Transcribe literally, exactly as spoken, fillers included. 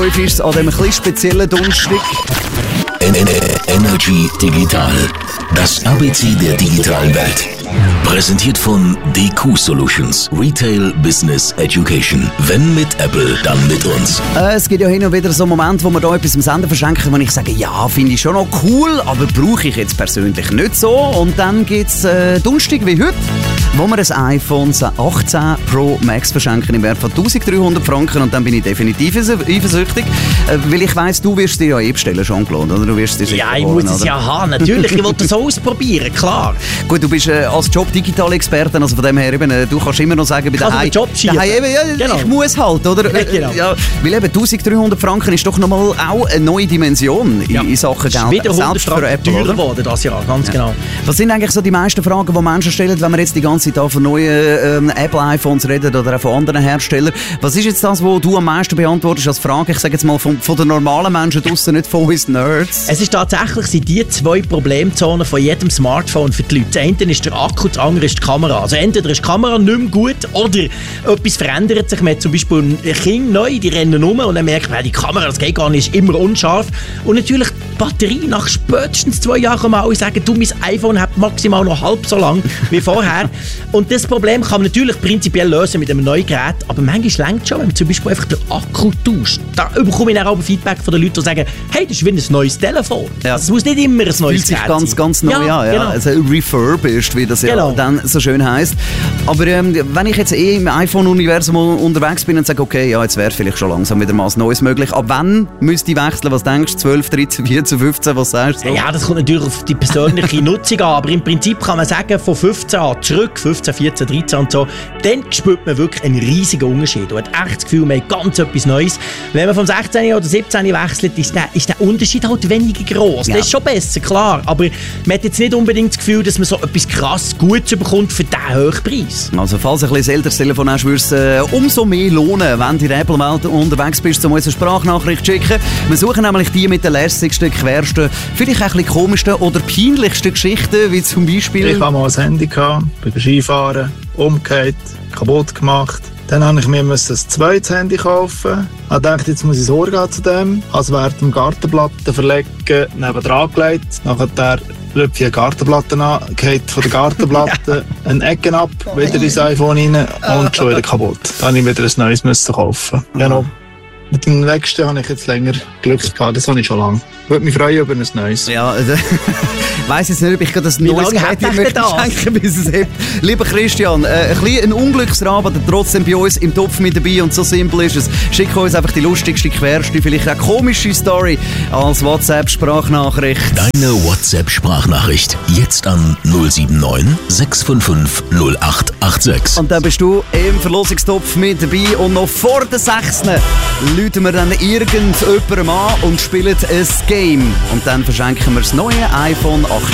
fünf ist es an diesem etwas speziellen Donnerstag. Energy Digital. Das A B C der digitalen Welt. Präsentiert von D Q Solutions. Retail Business Education. Wenn mit Apple, dann mit uns. Äh, es gibt ja hin und wieder so Momente, wo wir da etwas im Sender verschenken, wo ich sage, ja, finde ich schon noch cool, aber brauche ich jetzt persönlich nicht so. Und dann gibt es äh, Donnerstag wie heute, wo wir ein iPhone achtzehn Pro Max verschenken im Wert von eintausenddreihundert Franken. Und dann bin ich definitiv eifersüchtig, äh, weil ich weiss, du wirst dir ja eh bestellen, Jean-Claude, oder? Du wirst dir ja, ich muss es ja haben, natürlich. Ich will das ausprobieren, klar. Gut, du bist äh, als Job Digital-Experten, also von dem her eben, äh, du kannst immer noch sagen, bei daheim, Job daheim eben, ja, genau. Ich muss halt, oder? Ja, genau. Ja, weil eben eintausenddreihundert Franken ist doch nochmal auch eine neue Dimension in, ja. in Sachen Geld. Wieder hundert Franken teurer geworden das Jahr, ganz ja. genau. Was sind eigentlich so die meisten Fragen, die Menschen stellen, wenn wir jetzt die ganze Zeit von neuen ähm, Apple-iPhones reden oder auch von anderen Herstellern? Was ist jetzt das, was du am meisten beantwortest als Frage? Ich sage jetzt mal von, von den normalen Menschen draussen, nicht von uns Nerds. Es ist tatsächlich sind die zwei Problemzonen von jedem Smartphone für die Leute. Das eine ist der Akku, das andere ist die Kamera. Also entweder ist die Kamera nicht mehr gut oder etwas verändert sich. Man hat zum Beispiel ein Kind neu, die rennen rum und dann merkt man, die Kamera, das geht gar nicht, ist immer unscharf. Und natürlich die Batterie, nach spätestens zwei Jahren kann man alle sagen, du, mein iPhone hat maximal noch halb so lang wie vorher. Und das Problem kann man natürlich prinzipiell lösen mit einem neuen Gerät, aber manchmal reicht es schon, wenn man zum Beispiel einfach den Akku tauscht. Da bekomme ich dann auch Feedback von den Leuten, die sagen, hey, das ist wie ein neues Telefon. Ja. Also es muss nicht immer ein neues Gerät sein. Fühlt sich ganz, ganz neu an. Ja, ja. Genau. Also refurbished, wie das genau. ja dann so schön heisst. Aber ähm, wenn ich jetzt eh im iPhone-Universum unterwegs bin und sage, okay, ja, jetzt wäre vielleicht schon langsam wieder mal was Neues möglich. Ab wann müsste ich wechseln? Was denkst du? zwölf, dreizehn, vierzehn, fünfzehn, was sagst du? Ja, das kommt natürlich auf die persönliche Nutzung an, aber im Prinzip kann man sagen, von fünfzehn an zurück, fünfzehn, vierzehn, dreizehn und so, dann spürt man wirklich einen riesigen Unterschied. Man hat echt das Gefühl, man hat ganz etwas Neues. Wenn man vom sechzehn oder siebzehn wechselt, ist der, ist der Unterschied halt weniger gross. Ja. Das ist schon besser, klar, aber man hat jetzt nicht unbedingt das Gefühl, dass man so etwas krass Gutes bekommt für diesen hohen Preis. Also falls du ein bisschen älteres Telefon hast, würde es äh, umso mehr lohnen, wenn du in der Apple-Welt unterwegs bist, um uns eine Sprachnachricht zu schicken. Wir suchen nämlich die mit den lässigsten, quersten, vielleicht auch ein bisschen komischsten oder peinlichsten Geschichten, wie zum Beispiel... Ich hatte mal ein Handy, gehabt, bei der Skifahren, umgekehrt, kaputt gemacht. Dann musste ich mir ein zweites Handy kaufen. Ich dachte, jetzt muss ich Sorge zu dem. Also während dem Gartenplatten verlegen, nebendran gelegt. Nachher rüpfe ich eine Gartenplatte an, geht von der Gartenplatte eine Ecke ab, wieder ins iPhone rein und schon wieder kaputt. Dann musste ich wieder ein neues müssen kaufen. Genau. Mit dem nächsten habe ich jetzt länger Glück gehabt, das habe ich schon lange. Ich würde mich freuen über ein neues. Ja, also, ich weiss jetzt nicht, ob ich gerade ein neues Gerät möchte schenken, bis es hebt. Lieber Christian, äh, ein bisschen ein Unglücksrad, aber trotzdem bei uns im Topf mit dabei und so simpel ist es. Schick uns einfach die lustigste, querste, vielleicht auch komische Story als WhatsApp-Sprachnachricht. Deine WhatsApp-Sprachnachricht jetzt an null sieben neun, sechs fünf fünf, null acht acht sechs. Und dann bist du im Verlosungstopf mit dabei und noch vor der sechsten läuten wir dann irgendjemandem an und spielen ein Game. Und dann verschenken wir das neue iPhone achtzehn